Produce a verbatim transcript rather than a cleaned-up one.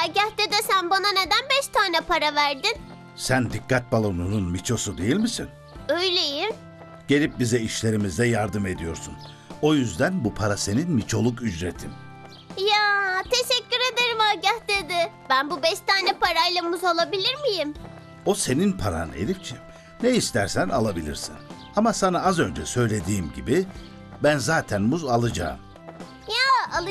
Agah dede, sen bana neden beş tane para verdin? Sen dikkat balonunun miçosu değil misin? Öyleyim. Gelip bize işlerimizde yardım ediyorsun. O yüzden bu para senin miçoluk ücretin. Ya teşekkür ederim Agah dede. Ben bu beş tane parayla muz alabilir miyim? O senin paran Elifciğim. Ne istersen alabilirsin. Ama sana az önce söylediğim gibi ben zaten muz alacağım.